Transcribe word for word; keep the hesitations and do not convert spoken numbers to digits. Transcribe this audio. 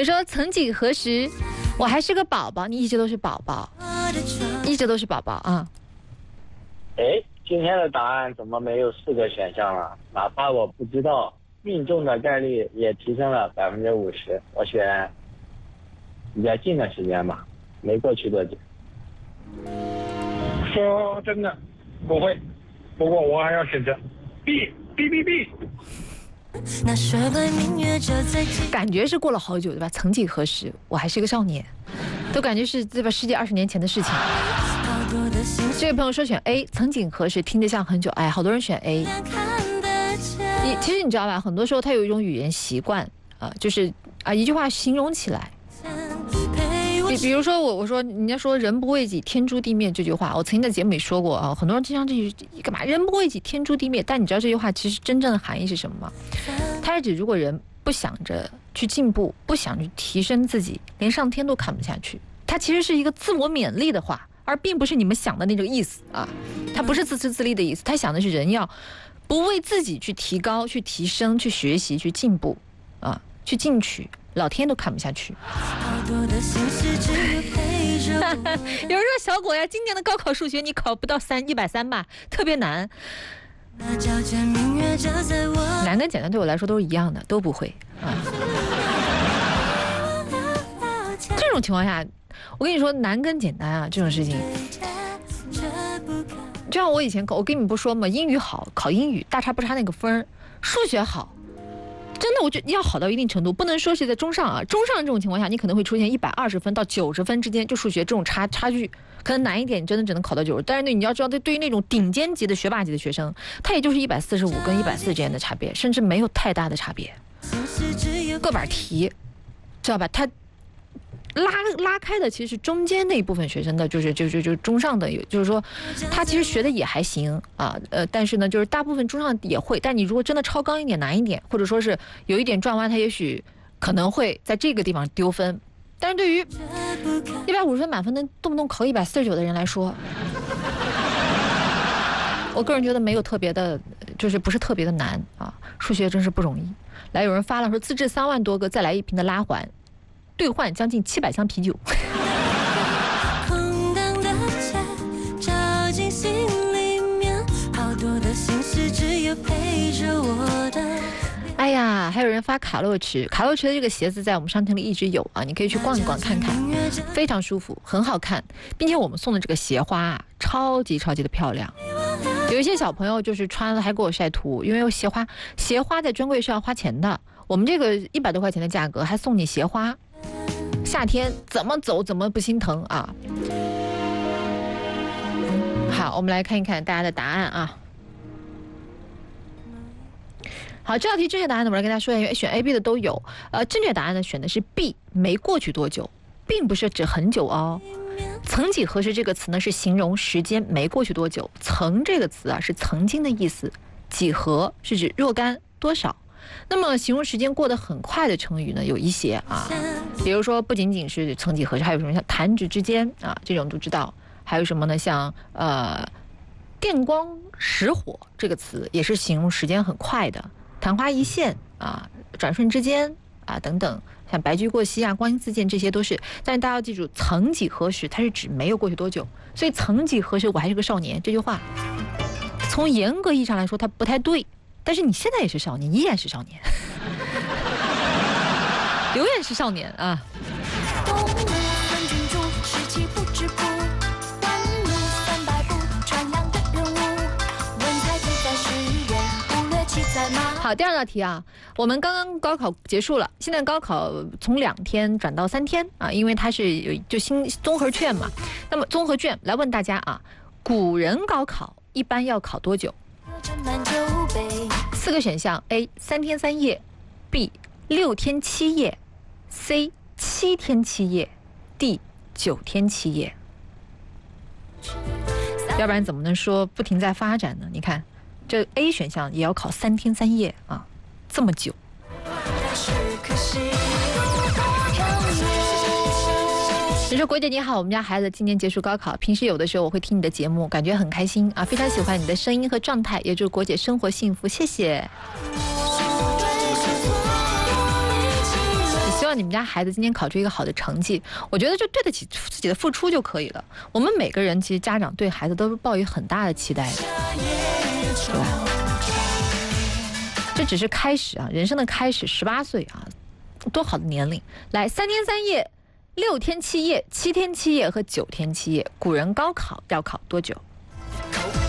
有说曾几何时我还是个宝宝，你一直都是宝宝，一直都是宝宝啊。 哎，今天的答案怎么没有四个选项了？哪怕我不知道，命中的概率也提升了百分之五十。我选比较近的时间吧，没过去多久。 说真的，不会，不过我还要选择 B B B B。 感觉是过了好久对吧？曾几何时我还是个少年，都感觉是对吧？十几二十年前的事情。这位朋友说选 A， 曾几何时听着像很久，哎，好多人选 A。你其实你知道吧？很多时候他有一种语言习惯啊、呃，就是啊一句话形容起来。比比如说我我说人家说人不为己天诛地灭这句话，我曾经在节目里说过啊，很多人经常这句干嘛人不为己天诛地灭，但你知道这句话其实真正的含义是什么吗？它是指如果人不想着去进步，不想去提升自己，连上天都看不下去，它其实是一个自我勉励的话，而并不是你们想的那种意思啊，它不是自私自利的意思，它想的是人要不为自己去提高、去提升、去学习、去进步啊，去进取，老天都看不下去。有人说小果呀，今年的高考数学你考不到三一百三吧，特别难。难跟简单对我来说都是一样的，都不会啊。这种情况下，我跟你说难跟简单啊，这种事情。就像我以前考，我跟你们不说嘛，英语好，考英语大差不差那个分，数学好。真的，我觉得要好到一定程度，不能说是在中上啊。中上这种情况下，你可能会出现一百二十分到九十分之间，就数学这种差差距，可能难一点，你真的只能考到九十。但是呢，你要知道，对于那种顶尖级的学霸级的学生，他也就是一百四十五跟一百四之间的差别，甚至没有太大的差别。个板题，知道吧？他拉拉开的其实中间那一部分学生的，就是就就就中上的，就是说他其实学的也还行啊，呃，但是呢，就是大部分中上也会，但你如果真的超纲一点、难一点，或者说是有一点转弯，他也许可能会在这个地方丢分。但是对于一百五十分满分能动不动考一百四十九的人来说，我个人觉得没有特别的，就是不是特别的难啊，数学真是不容易。来，有人发了说自制三万多个，再来一瓶的拉环。兑换将近七百箱啤酒。哎呀，还有人发卡洛驰，卡洛驰的这个鞋子在我们商店里一直有啊，你可以去逛一逛看看，非常舒服，很好看，并且我们送的这个鞋花啊，超级超级的漂亮。有一些小朋友就是穿了还给我晒图，因为鞋花鞋花在专柜是要花钱的，我们这个一百多块钱的价格还送你鞋花。夏天怎么走怎么不心疼啊！好，我们来看一看大家的答案啊。好，这道题正确答案呢，我来跟大家说一下，因为选 A、B 的都有。呃，正确答案呢选的是 B， 没过去多久，并不是指很久哦。曾几何时这个词呢是形容时间没过去多久，曾这个词啊是曾经的意思，几何是指若干多少。那么形容时间过得很快的成语呢有一些啊，比如说不仅仅是曾几何时，还有什么像弹指之间啊，这种都知道。还有什么呢？像呃电光石火这个词也是形容时间很快的，昙花一现啊，转瞬之间啊等等，像白驹过隙啊，光阴似箭，这些都是。但是大家要记住，曾几何时它是指没有过去多久，所以曾几何时我还是个少年这句话，从严格意义上来说它不太对。但是你现在也是少年，依然是少年，永远是少年啊！好，第二道题啊，我们刚刚高考结束了，现在高考从两天转到三天啊，因为它是有就新综合卷嘛。那么综合卷来问大家啊，古人高考一般要考多久？四个选项 ：A 三天三夜 ，B 六天七夜 ，C 七天七夜 ，D 九天七夜。要不然怎么能说不停在发展呢？你看，这 A 选项也要考三天三夜啊，这么久。你说国姐你好，我们家孩子今年结束高考，平时有的时候我会听你的节目，感觉很开心啊，非常喜欢你的声音和状态，也祝国姐生活幸福，谢谢。也希望望你们家孩子今年考出一个好的成绩，我觉得就对得起自己的付出就可以了。我们每个人其实家长对孩子都是抱有很大的期待的，对吧？这只是开始啊，人生的开始，十八岁啊，多好的年龄！来，三天三夜、六天七夜、七天七夜和九天七夜，古人高考要考多久？